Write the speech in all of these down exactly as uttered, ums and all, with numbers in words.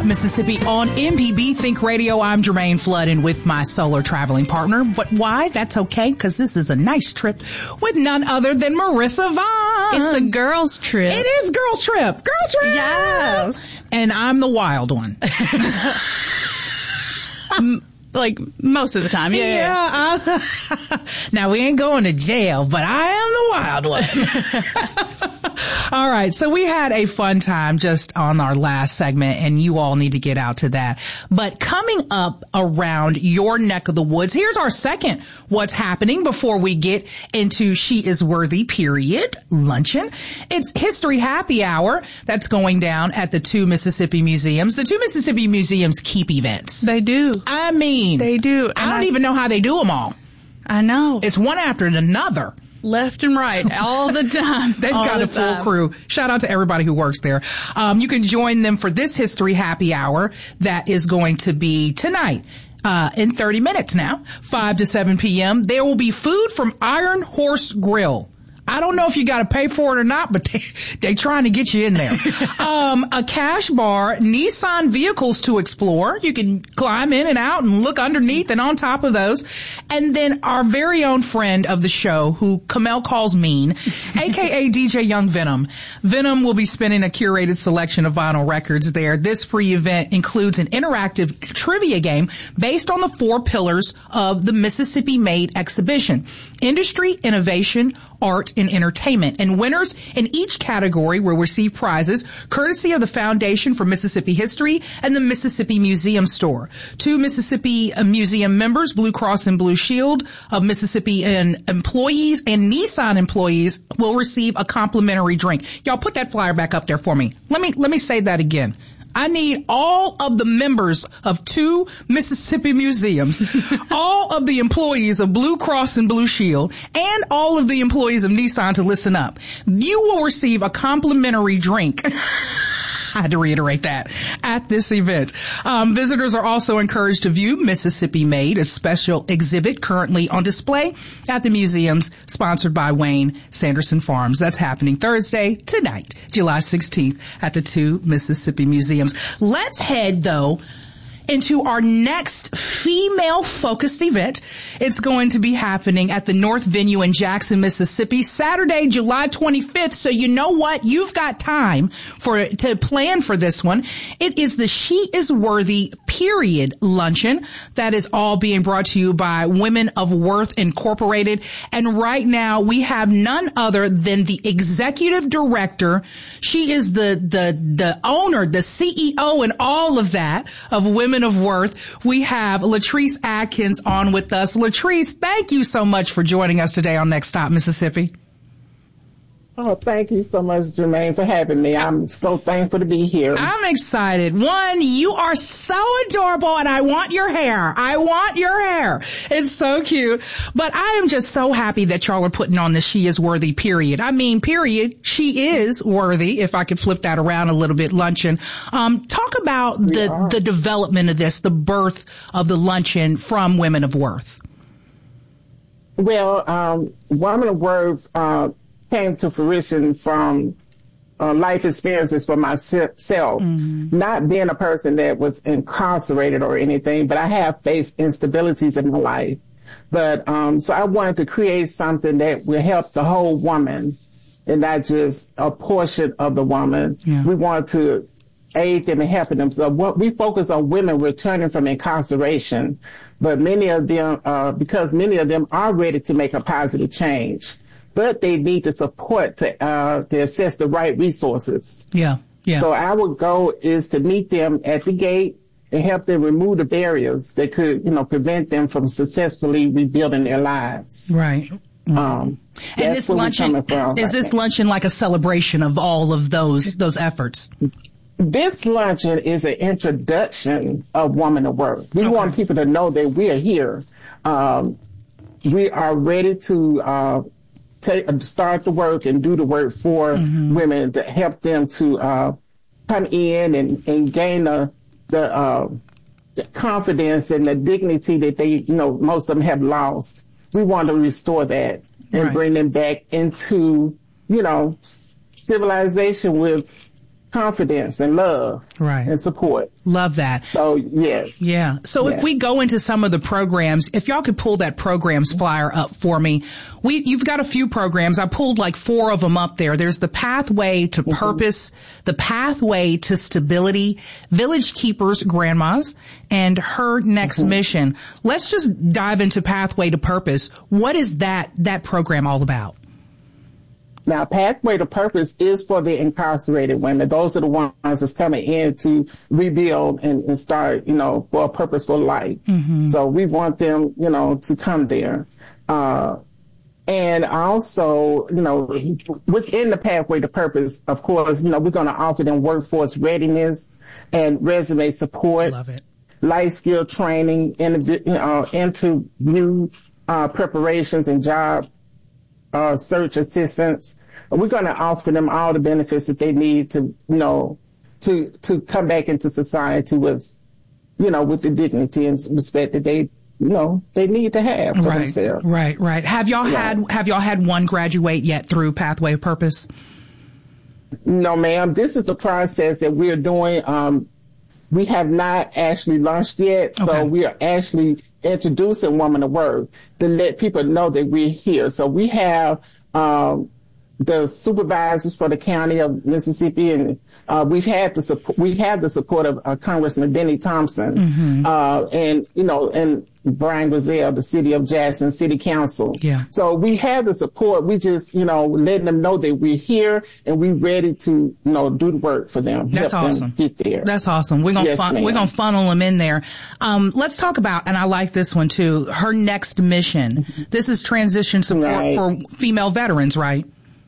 Stop Mississippi on M P B Think Radio. I'm Jermaine Flood and with my solo traveling partner. But why? That's okay, because this is a nice trip with none other than Marissa Vaughn. It's a girls' trip. It is girls' trip. Girls' trip. Yes. And I'm the wild one. Like, most of the time, yeah. Yeah. Uh, now, we ain't going to jail, but I am the wild one. All right. So we had a fun time just on our last segment, and you all need to get out to that. But coming up around your neck of the woods, here's our second What's Happening before we get into She Is Worthy, period, luncheon. It's History Happy Hour that's going down at the two Mississippi Museums. The two Mississippi Museums keep events. They do. I mean, They do. I don't I, even know how they do them all. I know. It's one after another. Left and right, all the time. They've all got the a full time. crew. Shout out to everybody who works there. Um, you can join them for this History Happy Hour that is going to be tonight. Uh, in thirty minutes now, five to seven p.m. There will be food from Iron Horse Grill. I don't know if you got to pay for it or not, but they, they trying to get you in there. um, a cash bar, Nissan vehicles to explore. You can climb in and out and look underneath and on top of those. And then our very own friend of the show, who Kamel calls mean, a k a. D J Young Venom. Venom will be spinning a curated selection of vinyl records there. This free event includes an interactive trivia game based on the four pillars of the Mississippi Made exhibition: industry, innovation, art, and entertainment. And winners in each category will receive prizes courtesy of the Foundation for Mississippi History and the Mississippi Museum Store. Two Mississippi Museum members, Blue Cross and Blue Shield of Mississippi, and employees and Nissan employees will receive a complimentary drink. Y'all put that flyer back up there for me. Let me, let me say that again. I need all of the members of two Mississippi museums, all of the employees of Blue Cross and Blue Shield, and all of the employees of Nissan to listen up. You will receive a complimentary drink. I had to reiterate that at this event. Um, visitors are also encouraged to view Mississippi Made, a special exhibit currently on display at the museums, sponsored by Wayne Sanderson Farms. That's happening Thursday, tonight, July sixteenth, at the two Mississippi Museums. Let's head, though, into our next female-focused event. It's going to be happening at the North Venue in Jackson, Mississippi, Saturday, July twenty-fifth. So you know what? You've got time for to plan for this one. It is the She Is Worthy, period, luncheon that is all being brought to you by Women of Worth Incorporated. And right now we have none other than the executive director. She is the the the owner, the C E O, and all of that of Women of Worth. We have Latrice Adkins on with us. Latrice, thank you so much for joining us today on Next Stop Mississippi. Oh, thank you so much, Jermaine, for having me. I'm so thankful to be here. I'm excited. One, you are so adorable, and I want your hair. I want your hair. It's so cute. But I am just so happy that y'all are putting on the She Is Worthy, period. I mean, period. She is worthy, if I could flip that around a little bit, luncheon. Um, talk about the, the development of this, the birth of the luncheon from Women of Worth. Well, um, Women of Worth, uh, came to fruition from uh, life experiences for myself, mm-hmm. not being a person that was incarcerated or anything, but I have faced instabilities in my life. But um, so I wanted to create something that will help the whole woman and not just a portion of the woman. Yeah. We want to aid them and help them. So what we focus on women returning from incarceration, but many of them, uh, because many of them are ready to make a positive change. But they need the support to uh to access the right resources. Yeah, yeah. So our goal is to meet them at the gate and help them remove the barriers that could, you know, prevent them from successfully rebuilding their lives. Right. Mm-hmm. Um, and this luncheon is right this now. luncheon like a celebration of all of those those efforts? This luncheon is an introduction of Women of Worth. We okay. want people to know that we are here. Um, we are ready to. Uh, Take, start the work and do the work for mm-hmm. women to help them to uh, come in and, and gain the the, uh, the confidence and the dignity that they, you know, most of them have lost. We want to restore that and right. bring them back into, you know, civilization with confidence and love right. and support. Love that. So, yes. Yeah. So yes. if we go into some of the programs, if y'all could pull that programs flyer up for me. We, you've got a few programs. I pulled like four of them up there. There's the Pathway to mm-hmm. Purpose, the Pathway to Stability, Village Keepers Grandmas, and Her Next mm-hmm. Mission. Let's just dive into Pathway to Purpose. What is that, that program all about? Now, Pathway to Purpose is for the incarcerated women. Those are the ones that's coming in to rebuild and, and start, you know, for a purposeful life. Mm-hmm. So we want them, you know, to come there. Uh, and also, you know, within the Pathway to Purpose, of course, you know, we're going to offer them workforce readiness and resume support. Love it. Life skill training, interview, uh, interview uh, preparations and job Uh, search assistance. We're going to offer them all the benefits that they need to, you know, to, to come back into society with, you know, with the dignity and respect that they, you know, they need to have for right, themselves. Right, right. Have y'all yeah. had, have y'all had one graduate yet through Pathway of Purpose? No, ma'am. This is a process that we're doing. Um, we have not actually launched yet. Okay. So we are actually introducing Woman of Word to let people know that we're here. So we have um, the supervisors for the county of Mississippi, and uh, we've had the support. We have the support of uh, Congressman Benny Thompson, mm-hmm. uh, and you know, and Brian Griselle, the city of Jackson City Council. Yeah. So we have the support. We just, you know, letting them know that we're here and we're ready to, you know, do the work for them. That's help awesome. Them get there. That's awesome. We're gonna yes, fun- we're gonna funnel them in there. Um, let's talk about, and I like this one too. Her Next Mission. This is transition support right. for female veterans, right?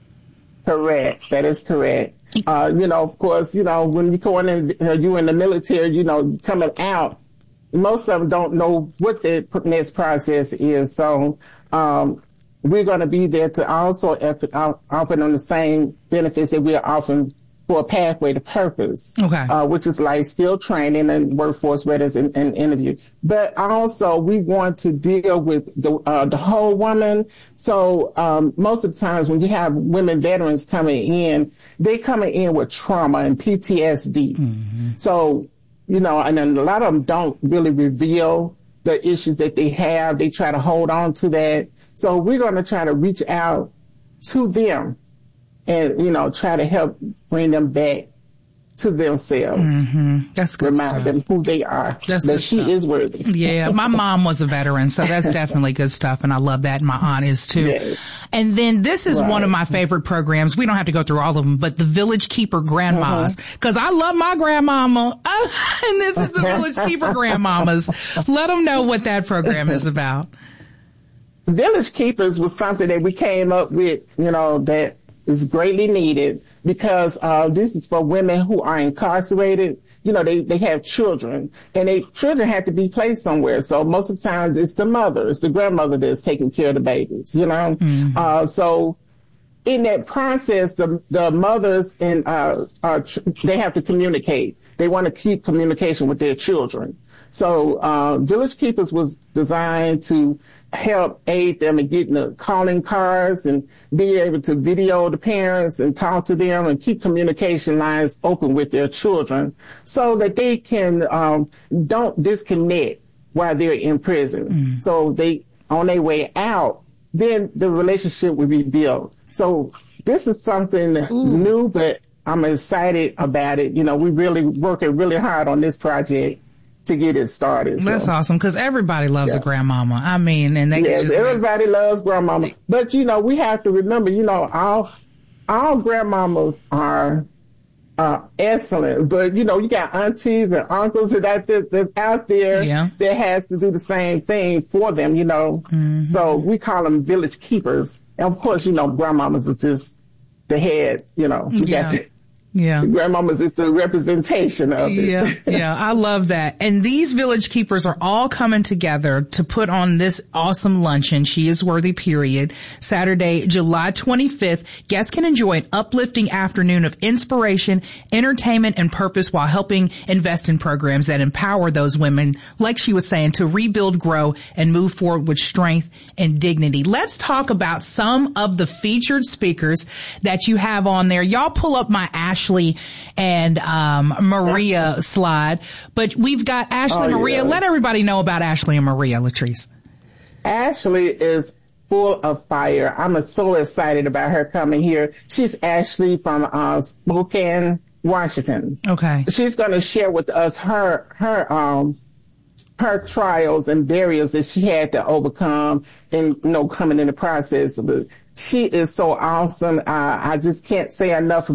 Correct. That is correct. Uh, you know, of course, you know, when you going in, uh, you in the military, you know, coming out, most of them don't know what the next process is. So, um, we're going to be there to also offer them the same benefits that we're offering for a Pathway to Purpose. Okay. Uh, which is like skill training and workforce readiness and, and interview. But also we want to deal with the, uh, the whole woman. So, um, most of the times when you have women veterans coming in, they coming in with trauma and P T S D. Mm-hmm. So, you know, and then a lot of them don't really reveal the issues that they have. They try to hold on to that. So we're going to try to reach out to them and, you know, try to help bring them back to themselves. Mm-hmm. That's good Remind stuff. them who they are. That's that good she stuff. is worthy. Yeah, my mom was a veteran, so that's definitely good stuff, and I love that. And my aunt is too. Yes. And then this is right. one of my favorite programs. We don't have to go through all of them, but the Village Keeper Grandmas, because uh-huh. I love my grandmama, and this is the Village Keeper Grandmamas. Let them know what that program is about. Village Keepers was something that we came up with, you know, that is greatly needed because uh this is for women who are incarcerated. You know, they, they have children, and they children have to be placed somewhere. So most of the time it's the mother, it's the grandmother that's taking care of the babies, you know? Mm-hmm. Uh, so in that process, the, the mothers and, uh, are, they have to communicate. They want to keep communication with their children. So, uh, Village Keepers was designed to help aid them in getting the calling cards and be able to video the parents and talk to them and keep communication lines open with their children so that they can, um, don't disconnect while they're in prison. Mm. So they, on their way out, then the relationship will be built. So this is something Ooh. new, but I'm excited about it. You know, we're really working really hard on this project to get it started. That's so awesome, because everybody loves yeah. a grandmama. I mean, and they yes, just everybody make... loves grandmama. But you know, we have to remember, you know, all all grandmamas are uh excellent. But you know, you got aunties and uncles that out there, that's out there yeah. that has to do the same thing for them. You know, mm-hmm. so we call them village keepers. And of course, you know, grandmamas are just the head. You know, we yeah. got the, Yeah. Grandmamas is the representation of it. Yeah, yeah, I love that. And these Village Keepers are all coming together to put on this awesome luncheon, She Is Worthy, period. Saturday, July twenty-fifth. Guests can enjoy an uplifting afternoon of inspiration, entertainment, and purpose while helping invest in programs that empower those women, like she was saying, to rebuild, grow, and move forward with strength and dignity. Let's talk about some of the featured speakers that you have on there. Y'all pull up my ash Ashley and um Maria slide. But we've got Ashley Oh, and Maria. yeah. Let everybody know about Ashley and Maria, Latrice. Ashley is full of fire. I'm so excited about her coming here. She's Ashley from uh, Spokane, Washington. Okay. She's going to share with us her her um her trials and barriers that she had to overcome, and you know, coming in the process. But she is so awesome. Uh, I just can't say enough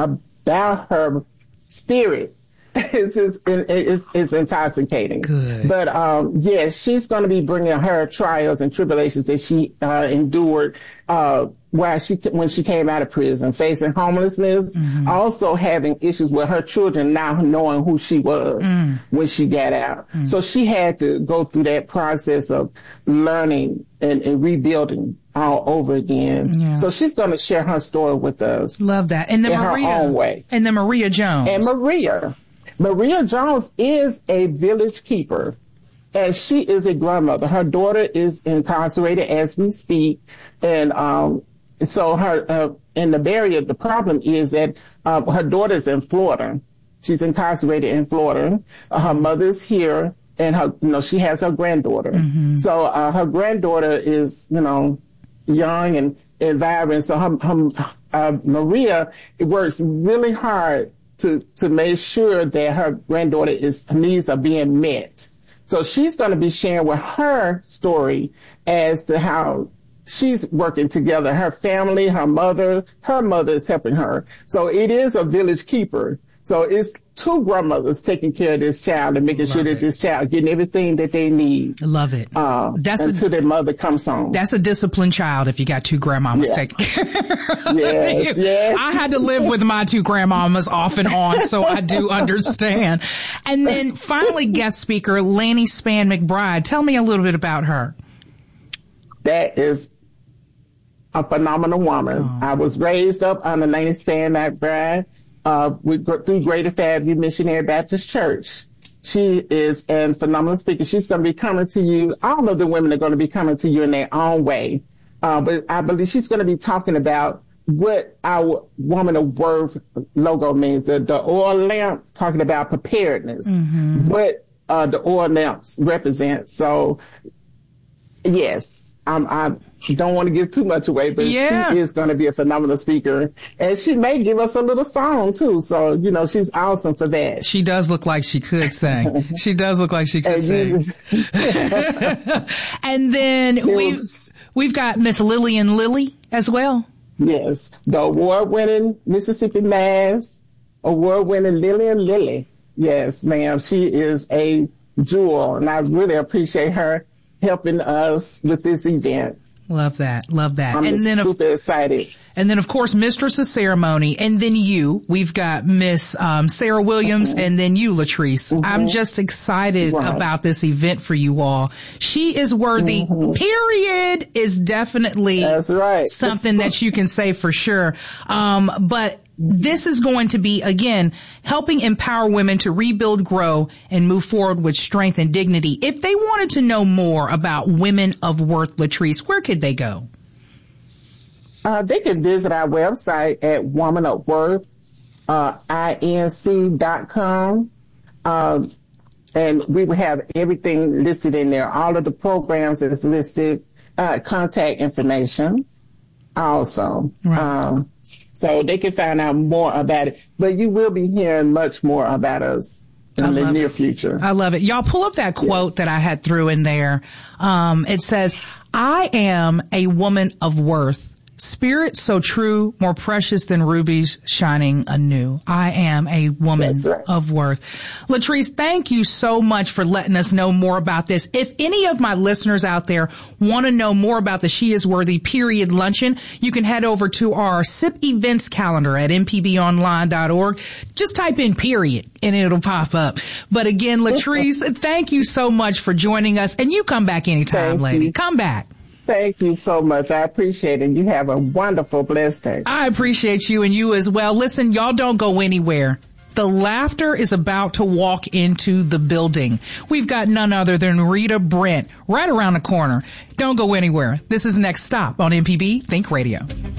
about her spirit. It's, it's, it's, it's intoxicating. Good. But, um, yes, she's going to be bringing her trials and tribulations that she, uh, endured, uh, while she, when she came out of prison, facing homelessness, mm-hmm. also having issues with her children now knowing who she was mm. when she got out. Mm. So she had to go through that process of learning and, and rebuilding all over again. Yeah. So she's going to share her story with us. Love that. And then in Maria, her own way. And then Maria Jones. And Maria. Maria Jones is a village keeper, and she is a grandmother. Her daughter is incarcerated as we speak, and um, so her uh, in the barrier. The problem is that uh, her daughter's in Florida. She's incarcerated in Florida. Uh, her mother's here, and her you know she has her granddaughter. Mm-hmm. So uh, her granddaughter is you know young and, and vibrant. So her, her uh, Maria works really hard to, to make sure that her granddaughter is, needs are being met. So she's going to be sharing with her story as to how she's working together. Her family, her mother, her mother is helping her. So it is a village keeper. So it's two grandmothers taking care of this child and making Love sure that it. this child getting everything that they need. Love it. Uh, that's until a, their mother comes home. That's a disciplined child if you got two grandmamas Yeah. taking care. Yes, yes. I had to live with my two grandmamas off and on, so I do understand. And then finally, guest speaker Lanny Span McBride. Tell me a little bit about her. That is a phenomenal woman. Oh. I was raised up under Lanny Span McBride. Uh, with, through Greater Fairview Missionary Baptist Church. She is a phenomenal speaker. She's going to be coming to you. All of the women are going to be coming to you in their own way. Uh, but I believe she's going to be talking about what our Woman of Worth logo means. The, the oil lamp, talking about preparedness. Mm-hmm. What, uh, the oil lamps represent. So, yes, um, I don't want to give too much away, but yeah. she is going to be a phenomenal speaker, and she may give us a little song too. So, you know, she's awesome for that. She does look like she could sing. She does look like she could sing. And then we've, we've got Miss Lillian Lilly as well. Yes. The award-winning Mississippi Mass award-winning Lillian Lilly. Yes, ma'am. She is a jewel, and I really appreciate her helping us with this event. Love that. Love that. I'm and then super of, excited. And then, of course, Mistress of Ceremony. And then you. We've got Miss um, Sarah Williams mm-hmm. and then you, Latrice. Mm-hmm. I'm just excited right. about this event for you all. She is worthy, mm-hmm. period, is definitely That's right. something that you can say for sure. Um, but this is going to be, again, helping empower women to rebuild, grow, and move forward with strength and dignity. If they wanted to know more about Women of Worth, Latrice, where could they go? Uh, they can visit our website at Woman of Worth, uh, inc dot com. Um, and we will have everything listed in there. All of the programs is listed, uh, contact information also. Right. Um, so they can find out more about it. But you will be hearing much more about us in the near it. future. I love it. Y'all pull up that quote yeah. that I had threw in there. Um, it says, I am a woman of worth. Spirit so true, more precious than rubies shining anew. I am a woman right. of worth. Latrice, thank you so much for letting us know more about this. If any of my listeners out there want to know more about the She Is Worthy period luncheon, you can head over to our S I P events calendar at m p b online dot org. Just type in period and it'll pop up. But again, Latrice, thank you so much for joining us. And you come back anytime, thank lady. You. Come back. Thank you so much. I appreciate it. You have a wonderful, blessed day. I appreciate you and you as well. Listen, y'all don't go anywhere. The laughter is about to walk into the building. We've got none other than Rita Brent right around the corner. Don't go anywhere. This is Next Stop on M P B Think Radio.